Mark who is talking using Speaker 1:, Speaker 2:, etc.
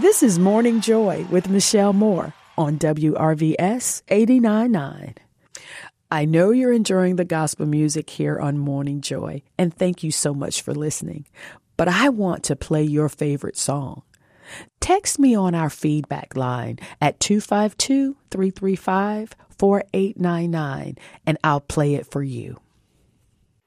Speaker 1: This is Morning Joy with Michelle Moore on WRVS 89.9. I know you're enjoying the gospel music here on Morning Joy, and thank you so much for listening. But I want to play your favorite song. Text me on our feedback line at 252-335-4899, and I'll play it for you.